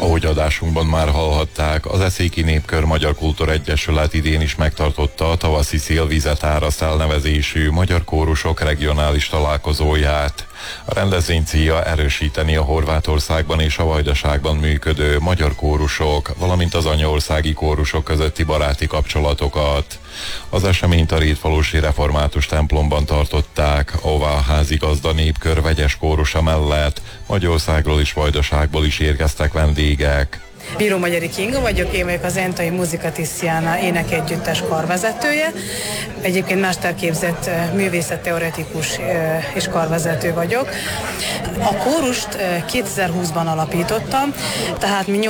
Ahogy adásunkban már hallhatták, az Eszéki Népkör Magyar Kultúra Egyesület idén is megtartotta a tavaszi Szélvizet áraszt elnevezésű magyar kórusok regionális találkozóját. A rendezvény célja erősíteni a Horvátországban és a Vajdaságban működő magyar kórusok, valamint az anyaországi kórusok közötti baráti kapcsolatokat. Az eseményt a Rétfalusi Református templomban tartották, ahová a házigazda Népkör vegyes kórusa mellett Magyarországról és Vajdaságból is érkeztek vendégek. Bíró Magyari Kinga vagyok, én vagyok az Entai Musica Tiziana énekegyüttes karvezetője. Egyébként mesterképzett művészetteoretikus és karvezető vagyok. A kórust 2020-ban alapítottam, tehát mi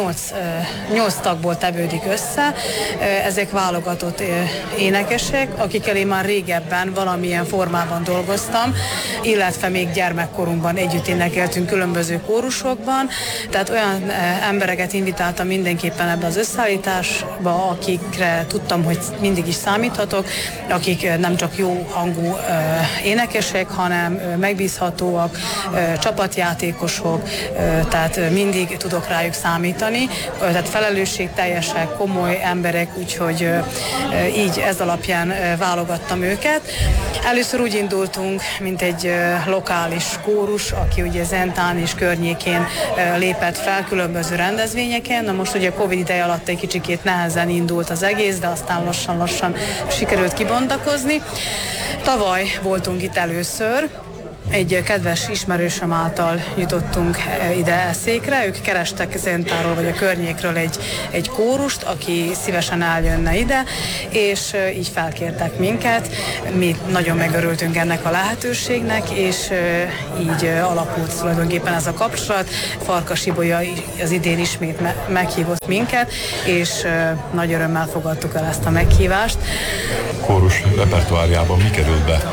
8 tagból tevődik össze. Ezek válogatott énekesek, akikkel én már régebben valamilyen formában dolgoztam, illetve még gyermekkorunkban együtt énekeltünk különböző kórusokban. Tehát olyan embereket invitáltam mindenképpen ebbe az összeállításba, akikre tudtam, hogy mindig is számíthatok, akik nem csak jó hangú énekesek, hanem megbízhatóak, csapatjátékosok, tehát mindig tudok rájuk számítani, tehát felelősségteljesek, komoly emberek, úgyhogy így ez alapján válogattam őket. Először úgy indultunk, mint egy lokális kórus, aki ugye Zentán és környékén lépett fel különböző rendezvényeken. Na most ugye a Covid ideje alatt egy kicsikét nehezen indult az egész, de aztán lassan sikerült kibontakozni. Tavaly voltunk itt először, egy kedves ismerősöm által jutottunk ide Eszékre, ők kerestek Zentáról vagy a környékről egy kórust, aki szívesen eljönne ide, és így felkértek minket. Mi nagyon megörültünk ennek a lehetőségnek, és így alakult tulajdonképpen ez a kapcsolat. Farkas Ibolya az idén ismét meghívott minket, és nagy örömmel fogadtuk el ezt a meghívást. Kórus repertoárjában mi került be?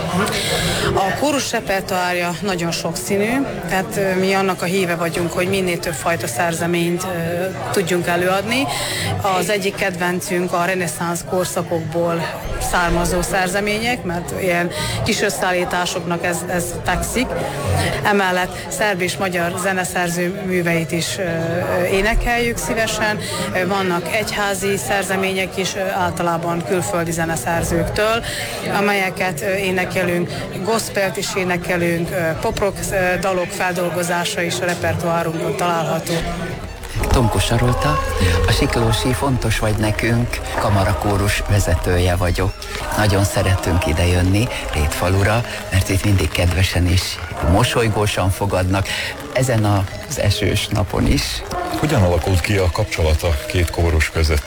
A kórus repertoárja nagyon sokszínű, tehát mi annak a híve vagyunk, hogy minél több fajta szerzeményt tudjunk előadni. Az egyik kedvencünk a reneszánsz korszakokból származó szerzemények, mert ilyen kis összeállításoknak ez fekszik. Emellett szerb és magyar zeneszerző műveit is énekeljük szívesen. Vannak egyházi szerzemények is, általában külföldi zeneszerzőktől, amelyeket énekelünk, gospelt is énekelünk, poprock dalok feldolgozása is a repertoárunkon található. Tomko Sarolta, a Siklósi Fontos vagy nekünk kamarakórus vezetője vagyok. Nagyon szeretünk idejönni Rétfalura, mert itt mindig kedvesen és mosolygósan fogadnak, ezen az esős napon is. Hogyan alakult ki a kapcsolat a két kórus között?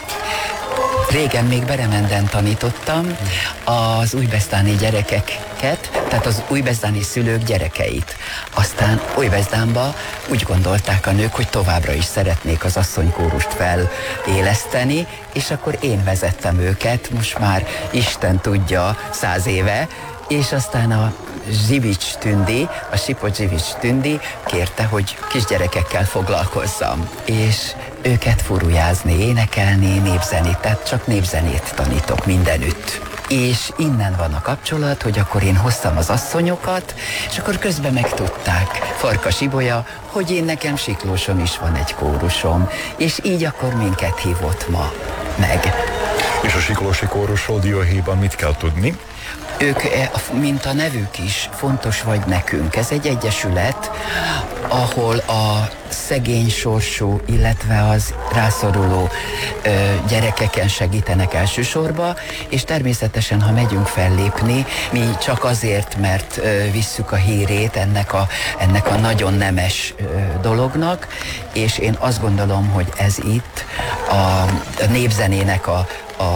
Régen még Beremenden tanítottam az újbesztáni gyerekeket, tehát az újbesztáni szülők gyerekeit. Aztán Újbezdánba úgy gondolták a nők, hogy továbbra is szeretnék az asszonykórust feléleszteni, és akkor én vezettem őket, most már Isten tudja 100 éve, és aztán a Zsivics Tündi, a Sipot Zsivics Tündi kérte, hogy kisgyerekekkel foglalkozzam, és őket furujázni, énekelni, népzenét, tehát csak népzenét tanítok mindenütt. És innen van a kapcsolat, hogy akkor én hoztam az asszonyokat, és akkor közben megtudták Farkas Ibolya, hogy én nekem Siklóson is van egy kórusom, és így akkor minket hívott ma meg. És a siklósi kórusról dióhéjban mit kell tudni? Ők, mint a nevük is, fontos vagy nekünk. Ez egy egyesület, ahol a szegény sorsú, illetve az rászoruló gyerekeken segítenek elsősorban, és természetesen, ha megyünk fellépni, mi csak azért, mert visszük a hírét ennek a nagyon nemes dolognak, és én azt gondolom, hogy ez itt a népzenének a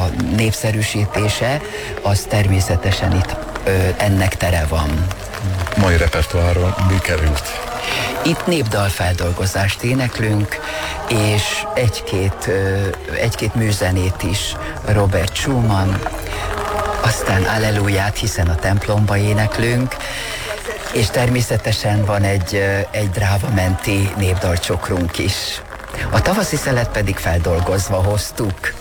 népszerűsítése, az természetesen itt ennek tere van. Mai repertoárról mi került? Itt népdalfeldolgozást éneklünk, és egy-két műzenét is Robert Schumann, aztán Alleluját, hiszen a templomba éneklünk, és természetesen van egy Dráva menti népdalcsokrunk is. A tavaszi szelet pedig feldolgozva hoztuk